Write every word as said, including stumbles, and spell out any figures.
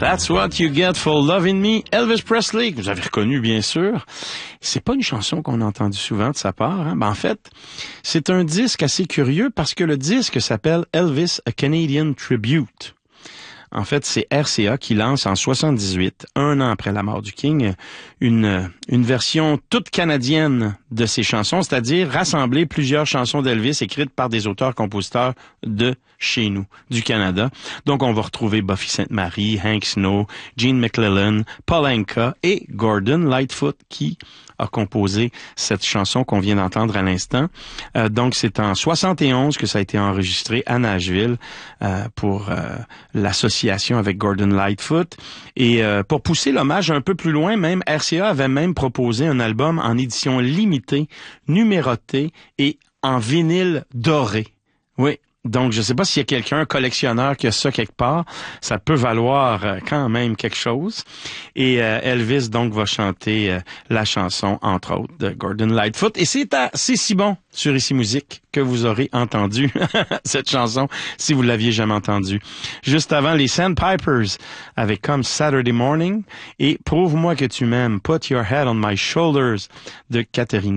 That's what you get for loving me, Elvis Presley, que vous avez reconnu bien sûr. C'est pas une chanson qu'on a entendue souvent de sa part. Hein? Ben, en fait, c'est un disque assez curieux parce que le disque s'appelle Elvis, A Canadian Tribute. En fait, c'est R C A qui lance en soixante-dix-huit, un an après la mort du King, une une version toute canadienne de ses chansons, c'est-à-dire rassembler plusieurs chansons d'Elvis écrites par des auteurs-compositeurs de chez nous, du Canada. Donc, on va retrouver Buffy Sainte-Marie, Hank Snow, Gene McClellan, Paul Anka et Gordon Lightfoot qui a composé cette chanson qu'on vient d'entendre à l'instant. Euh, donc, c'est en soixante et onze que ça a été enregistré à Nashville euh, pour euh, l'association avec Gordon Lightfoot. Et euh, pour pousser l'hommage un peu plus loin, même, R C A avait même proposé un album en édition limitée, numéroté et en vinyle doré. Oui. Donc, je ne sais pas s'il y a quelqu'un, un collectionneur qui a ça quelque part. Ça peut valoir euh, quand même quelque chose. Et euh, Elvis, donc, va chanter euh, la chanson, entre autres, de Gordon Lightfoot. Et c'est à C'est si bon sur Ici Musique que vous aurez entendu cette chanson, si vous l'aviez jamais entendue. Juste avant, les Sandpipers avec Come Saturday Morning et Prouve-moi que tu m'aimes, Put Your Head on My Shoulders de Katerina